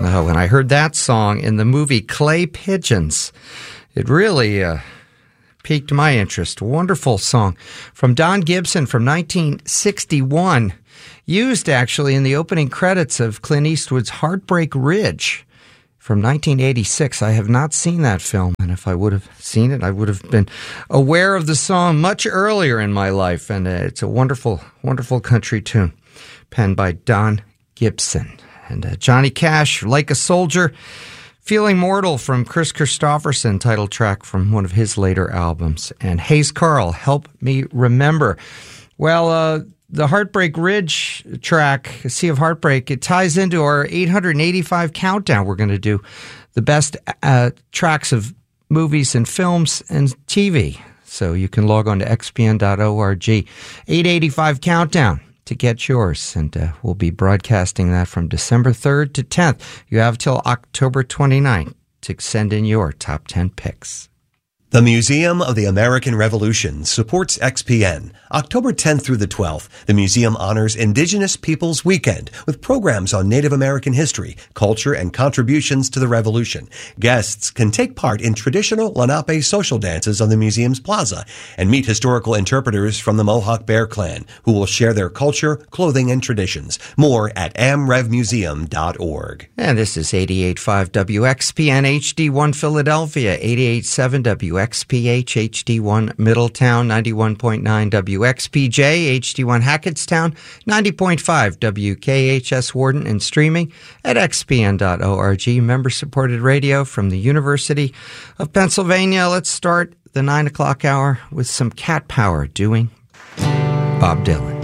When I heard that song in the movie Clay Pigeons, it really piqued my interest. Wonderful song from Don Gibson from 1961, used actually in the opening credits of Clint Eastwood's Heartbreak Ridge from 1986. I have not seen that film, and if I would have seen it, I would have been aware of the song much earlier in my life, and it's a wonderful, wonderful country tune penned by Don Gibson. And Johnny Cash, Like a Soldier, Feeling Mortal from Chris Christopherson, title track from one of his later albums. And Hayes Carll, Help Me Remember. Well, the Heartbreak Ridge track, Sea of Heartbreak, it ties into our 885 countdown. We're going to do the best tracks of movies and films and TV. So you can log on to xpn.org. 885 countdown to get yours, and we'll be broadcasting that from December 3rd to 10th. You have till October 29th to send in your top 10 picks. The Museum of the American Revolution supports XPN. October 10th through the 12th, the museum honors Indigenous Peoples Weekend with programs on Native American history, culture, and contributions to the Revolution. Guests can take part in traditional Lenape social dances on the museum's plaza and meet historical interpreters from the Mohawk Bear Clan who will share their culture, clothing, and traditions. More at amrevmuseum.org. And this is 88.5 WXPN HD1 Philadelphia, 88.7 WXPH HD1 Middletown, 91.9 WXPJ HD1 Hackettstown, 90.5 WKHS Warden, and streaming at xpn.org. Member-supported radio from the University of Pennsylvania. Let's start the 9 o'clock hour with some Cat Power doing Bob Dylan.